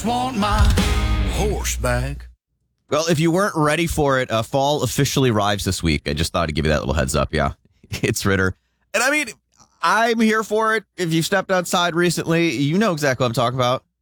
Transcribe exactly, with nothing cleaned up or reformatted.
just want my horse back. Well, if you weren't ready for it, uh, fall officially arrives this week. I just thought I'd give you that little heads up. Yeah, it's Ritter. And I mean, I'm here for it. If you've stepped outside recently, you know exactly what I'm talking about.